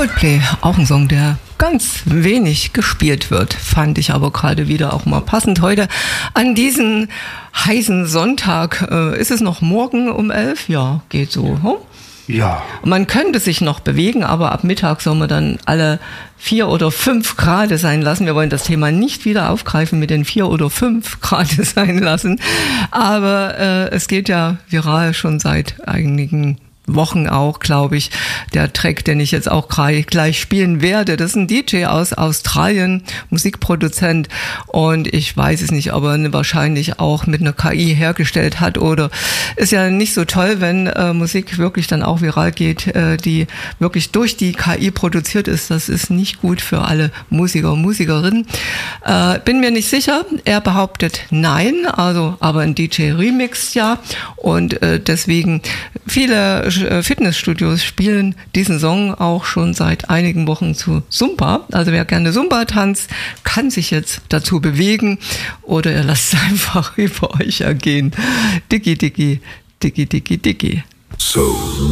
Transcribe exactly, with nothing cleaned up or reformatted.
Coldplay, auch ein Song, der ganz wenig gespielt wird, fand ich aber gerade wieder auch mal passend. Heute an diesen heißen Sonntag, äh, ist es noch morgen um elf? Ja, geht so. Hm? Ja. Man könnte sich noch bewegen, aber ab Mittag soll man dann alle vier oder fünf Grad sein lassen. Wir wollen das Thema nicht wieder aufgreifen mit den vier oder fünf Grad sein lassen. Aber äh, es geht ja viral schon seit einigen Wochen auch, glaube ich, der Track, den ich jetzt auch gleich spielen werde. Das ist ein D J aus Australien, Musikproduzent, und ich weiß es nicht, ob er ihn wahrscheinlich auch mit einer K I hergestellt hat oder ist ja nicht so toll, wenn äh, Musik wirklich dann auch viral geht, äh, die wirklich durch die K I produziert ist. Das ist nicht gut für alle Musiker und Musikerinnen. Äh, bin mir nicht sicher. Er behauptet nein, also aber ein D J remixt ja, und äh, deswegen viele Fitnessstudios spielen diesen Song auch schon seit einigen Wochen zu Zumba. Also wer gerne Zumba tanzt, kann sich jetzt dazu bewegen oder ihr lasst es einfach über euch ergehen. Diggi, diggi, diggi, diggi, diggi. So